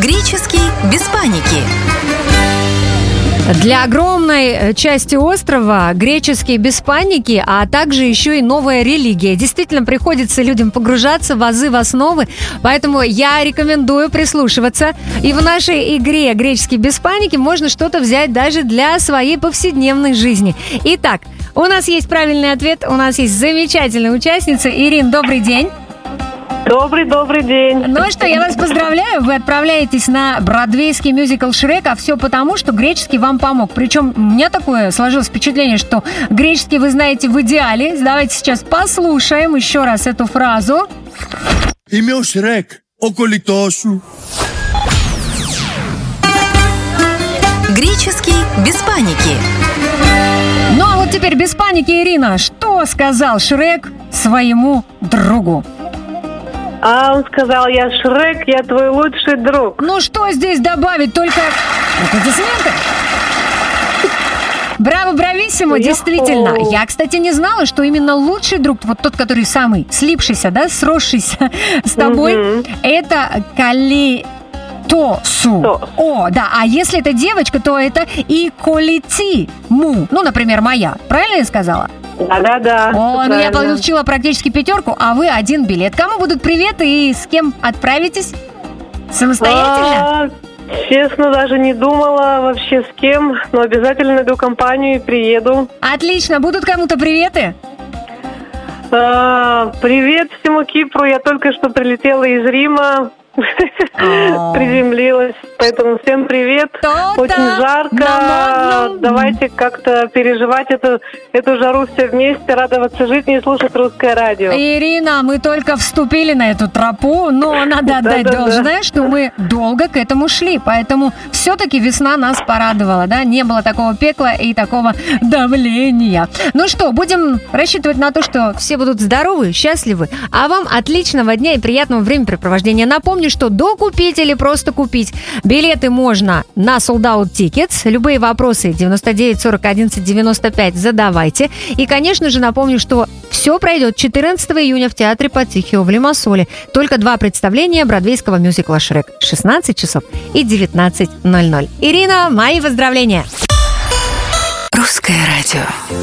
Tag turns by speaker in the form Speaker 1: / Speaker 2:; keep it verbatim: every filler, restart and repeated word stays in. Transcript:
Speaker 1: Греческий без паники.
Speaker 2: Для огромной части острова греческий без паники, а также еще и новая религия. Действительно, приходится людям погружаться в азы, в основы, поэтому я рекомендую прислушиваться. И в нашей игре «Греческий без паники» можно что-то взять даже для своей повседневной жизни. Итак, у нас есть правильный ответ, у нас есть замечательная участница. Ирин, добрый день.
Speaker 3: Добрый-добрый день.
Speaker 2: Ну что, я вас поздравляю, вы отправляетесь на бродвейский мюзикл «Шрек», а все потому, что греческий вам помог. Причем у меня такое сложилось впечатление, что греческий вы знаете в идеале. Давайте сейчас послушаем еще раз эту фразу.
Speaker 4: Είμαι ο Шрек, ο κολλητός σου.
Speaker 1: Греческий без паники.
Speaker 2: Ну а вот теперь без паники, Ирина, что сказал Шрек своему другу?
Speaker 3: А он сказал: я Шрек, я твой лучший друг.
Speaker 2: Ну что здесь добавить, только аплодисменты. Браво, брависсимо, действительно. Я, кстати, не знала, что именно лучший друг, вот тот, который самый слипшийся, да, сросшийся с тобой, угу. это кали... Тосу. То. О, да, а если это девочка, то это и колити му. Ну, например, моя. Правильно я сказала?
Speaker 3: Да-да-да.
Speaker 2: О, ну я получила практически пятерку, а вы один билет. Кому будут приветы и с кем отправитесь? Самостоятельно?
Speaker 3: А, честно, даже не думала вообще с кем, но обязательно найду компанию и приеду.
Speaker 2: Отлично. Будут кому-то приветы?
Speaker 3: А, привет всему Кипру. Я только что прилетела из Рима. Приземлилась, поэтому всем привет.
Speaker 2: То-то
Speaker 3: очень жарко. Давайте как-то переживать эту, эту жару все вместе, радоваться жизни и слушать русское радио.
Speaker 2: Ирина, мы только вступили на эту тропу, но надо отдать да, да, должное, да. что мы долго к этому шли, поэтому все-таки весна нас порадовала, да, не было такого пекла и такого давления. Ну что, будем рассчитывать на то, что все будут здоровы, счастливы, а вам отличного дня и приятного времяпрепровождения. Напомню, что докупить или просто купить билеты можно на Sold Out Tickets. Любые вопросы девяносто девять сорок одиннадцать девяносто пять задавайте. И, конечно же, напомню, что все пройдет четырнадцатого июня в театре Потихио в Лимассоле. Только два представления бродвейского мюзикла «Шрек» – шестнадцать часов и девятнадцать ноль ноль. Ирина, мои поздравления!
Speaker 1: Русское радио.